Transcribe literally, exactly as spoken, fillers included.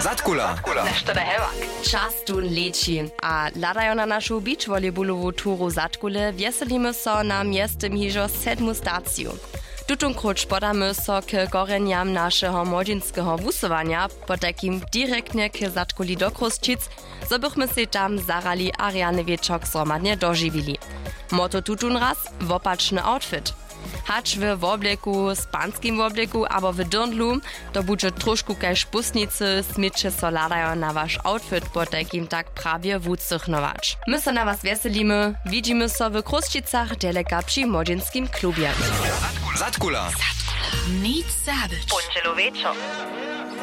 Zatkula. Nešto da hevak. Čas tun leči. A ladajo na našu beach volleyballovú túru Zatkule wieselimy so na miestem hižo sedmu staciju. Tutun kruč podamy so k korenjam naszego młodzieńskiego wusowania, po takim direktnie k Zatkuli do Kruszczyc, so bychmy się tam zarali Ariane wieczok zromadnie dożywili. Moto tutun raz wopaczny outfit. Hacz w wobleku, spanskim wobleku, abo w dądlu, to będzie troszkę kaj szpustnicy, smycze so ladają na wasz outfit, po takim tak prawie wucychnować. My so na was wieselimy, widzimy so w Kruszczycach, deleka przy młodzieńskim klubie. Zatkula. Nic zabić. Punčelo večer.